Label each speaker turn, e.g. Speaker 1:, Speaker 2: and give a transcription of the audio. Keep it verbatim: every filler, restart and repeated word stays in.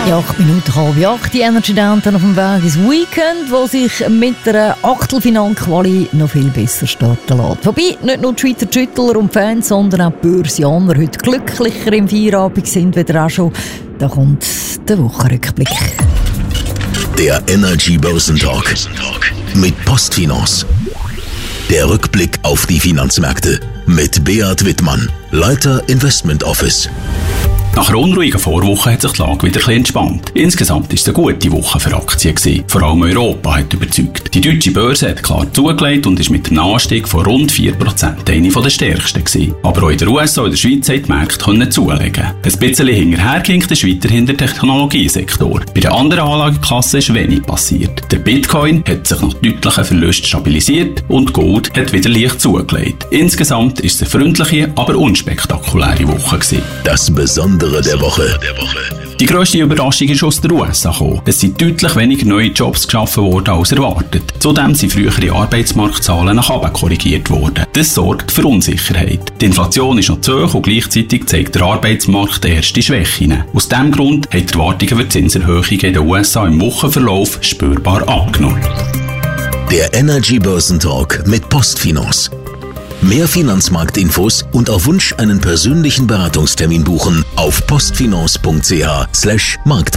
Speaker 1: Ja, acht Minuten halb acht. Die Energy Downtown auf dem Weg ins Weekend, wo sich mit einer Achtelfinal-Quali noch viel besser starten lässt. Wobei nicht nur die Schweizer Schüttler und Fans, sondern auch die Börsianer heute glücklicher im Feierabend sind, wieder auch schon. Da kommt der Wochenrückblick.
Speaker 2: Der Energy Börsentalk mit Postfinance. Der Rückblick auf die Finanzmärkte mit Beat Wittmann, Leiter Investment Office.
Speaker 3: Nach einer unruhigen Vorwoche hat sich die Lage wieder ein bisschen entspannt. Insgesamt war es eine gute Woche für Aktien gewesen. Vor allem Europa hat überzeugt. Die deutsche Börse hat klar zugelegt und ist mit einem Anstieg von rund vier Prozent eine der stärksten gewesen. Aber auch in der U S A und der Schweiz haben die Märkte können zulegen. Ein bisschen hinterhergehinkt ist weiterhin der Technologiesektor. Bei den anderen Anlageklassen ist wenig passiert. Der Bitcoin hat sich nach deutlichen Verlusten stabilisiert und Gold hat wieder leicht zugelegt. Insgesamt ist es eine freundliche, aber unspektakuläre Woche gewesen.
Speaker 2: Das Besondere der Woche.
Speaker 3: Die grösste Überraschung ist aus der U S A gekommen. Es sind deutlich weniger neue Jobs geschaffen worden als erwartet. Zudem sind frühere Arbeitsmarktzahlen nach oben korrigiert worden. Das sorgt für Unsicherheit. Die Inflation ist noch zu hoch und gleichzeitig zeigt der Arbeitsmarkt erste Schwächen. Aus diesem Grund haben die Erwartungen für Zinserhöhungen in den U S A im Wochenverlauf spürbar abgenommen.
Speaker 2: Der Energy Börsentalk mit Postfinance. Mehr Finanzmarktinfos und auf Wunsch einen persönlichen Beratungstermin buchen auf postfinance punkt c h slash markt.